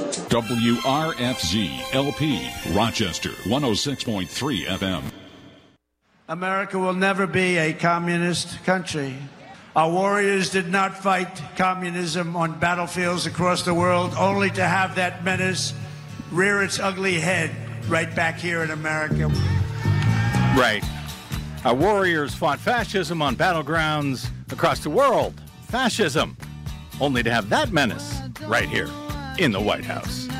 WRFZ LP, Rochester, 106.3 FM. America will never be a communist country. Our warriors did not fight communism on battlefields across the world only to have that menace rear its ugly head right back here in America. Right. Our warriors fought fascism on battlegrounds across the world. Fascism. Only to have that menace right here in the White House.